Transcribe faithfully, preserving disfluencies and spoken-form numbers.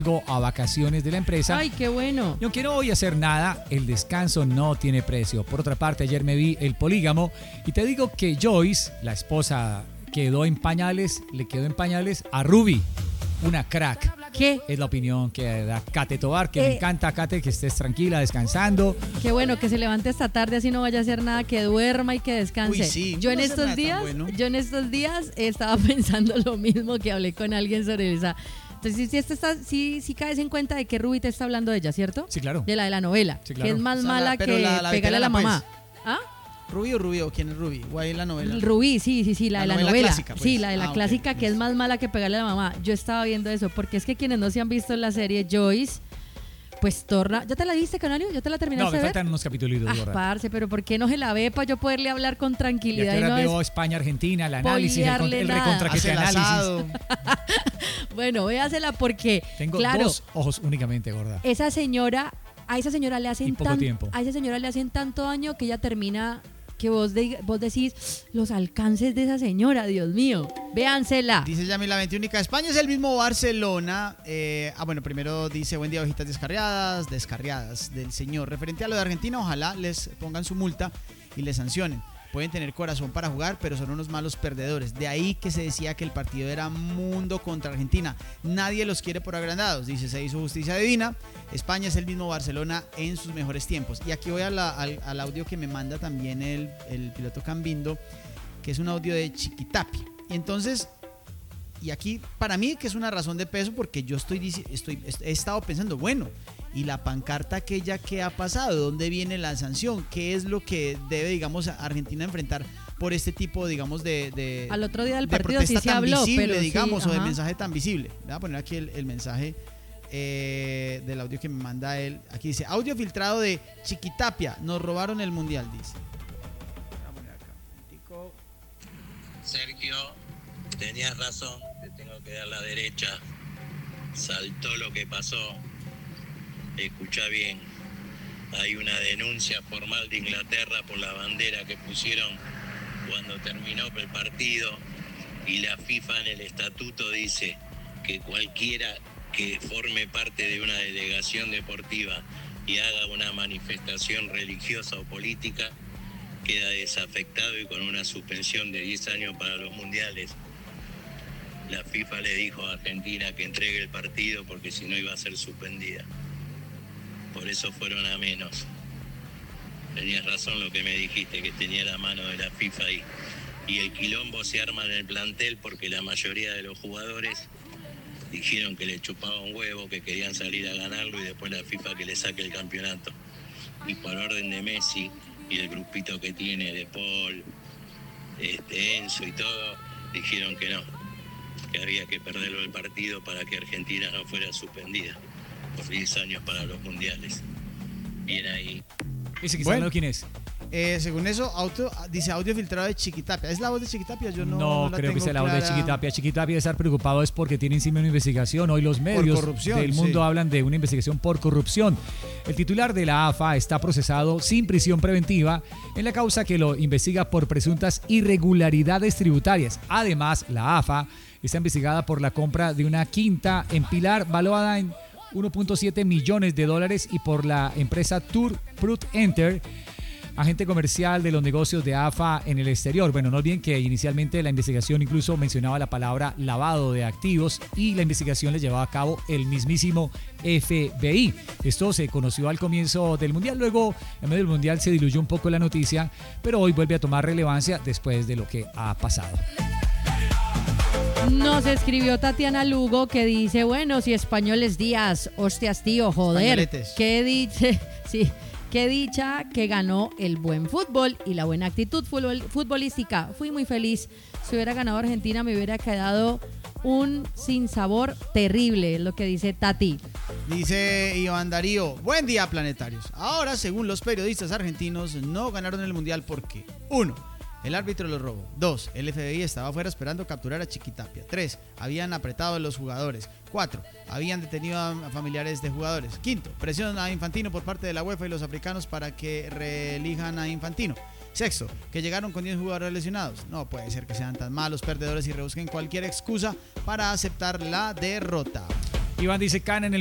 a vacaciones de la empresa. Ay, qué bueno. Y aunque no voy a hacer nada, el descanso no tiene precio. Por otra parte, ayer me vi El Polígamo y te digo que Joyce, la esposa, quedó en pañales, le quedó en pañales a Ruby, una crack. ¿Qué? Es la opinión que da Kate Tobar, que Eh. me encanta, Kate, que estés tranquila, descansando. Qué bueno, que se levante esta tarde, así no vaya a hacer nada, que duerma y que descanse. Uy, sí, yo en no hacer estos nada tan días, bueno. yo en estos días estaba pensando lo mismo, que hablé con alguien sobre esa. Entonces, sí, sí, este está, sí, sí caes en cuenta de que Ruby te está hablando de ella, ¿cierto? Sí, claro. De la de la novela, Sí, claro. que es más O sea, la- mala pero que la- la pegarle a la veterana, mamá. ¿Ah? ¿Rubí o Rubio? ¿Quién es Rubí? Guay la novela. Rubí, sí, sí, sí, la, La de la novela novela. clásica, pues. Sí, la de la Ah, ok, clásica que es listo. más mala que pegarle a la mamá. Yo estaba viendo eso, porque es que quienes no se han visto la serie Joyce, pues torna. ¿Ya te la viste, Canario? ¿Ya te la No, terminaste me de ver? faltan unos capítulos, Ah, gorda. parce, pero ¿por qué no se la ve para yo poderle hablar con Y tranquilidad? aquí Y ahora no veo es... España-Argentina, el análisis, el, con- Spoilearle el nada. recontra que Hace te el análisis. asado. Bueno, véasela porque, Tengo claro, dos ojos únicamente, gorda. esa señora, a esa señora le Y hacen poco tan- tiempo. a esa señora le hacen tanto daño que ella termina, que vos, de- vos decís, los alcances de esa señora, Dios mío, véansela. Dice Yamila veintiuno, España es el mismo Barcelona. Eh, ah, bueno, primero dice, buen día, hojitas descarriadas, descarriadas del señor. Referente a lo de Argentina, ojalá les pongan su multa y les sancionen. Pueden tener corazón para jugar, pero son unos malos perdedores. De ahí que se decía que el partido era mundo contra Argentina. Nadie los quiere por agrandados. Dice, se hizo justicia divina. España es el mismo Barcelona en sus mejores tiempos. Y aquí voy a la- al, al audio que me manda también el, el piloto Cambindo, que es un audio de Chiquitapia. Y entonces, y aquí para mí que es una razón de peso, porque yo estoy, dici- estoy he estado pensando, bueno, y la pancarta aquella, ¿qué ha pasado? ¿Dónde viene la sanción? ¿Qué es lo que debe, digamos, Argentina enfrentar por este tipo, digamos, de, de Al otro día del de partido sí protesta se tan habló, visible, pero sí, digamos, o de ajá. mensaje tan visible? Voy a poner aquí el, el mensaje eh, del audio que me manda él. Aquí dice, audio filtrado de Chiquitapia, nos robaron el mundial, dice. Voy a poner acá un momentico. Sergio, tenías razón, te tengo que dar la derecha. Saltó lo que pasó. Escuchá bien. Hay una denuncia formal de Inglaterra por la bandera que pusieron cuando terminó el partido, y la FIFA en el estatuto dice que cualquiera que forme parte de una delegación deportiva y haga una manifestación religiosa o política queda desafectado y con una suspensión de diez años para los mundiales. La FIFA le dijo a Argentina que entregue el partido porque si no iba a ser suspendida. Por eso fueron a menos. Tenías razón lo que me dijiste, que tenía la mano de la FIFA ahí. Y el quilombo se arma en el plantel porque la mayoría de los jugadores dijeron que le chupaba un huevo, que querían salir a ganarlo y después la FIFA que le saque el campeonato. Y por orden de Messi y el grupito que tiene de Paul, este, Enzo y todo, dijeron que no, que había que perderlo el partido para que Argentina no fuera suspendida por diez años para los mundiales. Bien ahí. Ese que está Bueno. hablando, ¿quién es? Eh, según eso, auto, dice audio filtrado de Chiquitapia. ¿Es la voz de Chiquitapia? Yo no, No, no la creo que tengo sea la voz de clara. Chiquitapia. Chiquitapia debe estar preocupado es porque tiene encima una investigación. Hoy los medios corrupción, del mundo sí. hablan de una investigación por corrupción. El titular de la A F A está procesado sin prisión preventiva en la causa que lo investiga por presuntas irregularidades tributarias. Además, la A F A está investigada por la compra de una quinta en Pilar valuada en uno punto siete millones de dólares y por la empresa Tour Prut Enter, agente comercial de los negocios de A F A en el exterior. Bueno, no olviden que inicialmente la investigación incluso mencionaba la palabra lavado de activos y la investigación le llevaba a cabo el mismísimo F B I. Esto se conoció al comienzo del Mundial, luego en medio del Mundial se diluyó un poco la noticia, pero hoy vuelve a tomar relevancia después de lo que ha pasado. Nos escribió Tatiana Lugo que dice, bueno, si españoles días, hostias tío, joder, Españoletes. qué dice, sí, qué dicha que ganó el buen fútbol y la buena actitud futbol- futbolística. Fui muy feliz. Si hubiera ganado Argentina me hubiera quedado un sinsabor terrible, es lo que dice Tati. Dice Iván Darío, buen día planetarios. Ahora, según los periodistas argentinos, no ganaron el mundial porque uno, el árbitro los robó. dos. El F B I estaba afuera esperando capturar a Chiquitapia. tres. Habían apretado a los jugadores. cuatro. Habían detenido a familiares de jugadores. quinto. Presión a Infantino por parte de la UEFA y los africanos para que reelijan a Infantino. Sexto, que llegaron con diez jugadores lesionados. No puede ser que sean tan malos perdedores y rebusquen cualquier excusa para aceptar la derrota. Iván dice, Can en el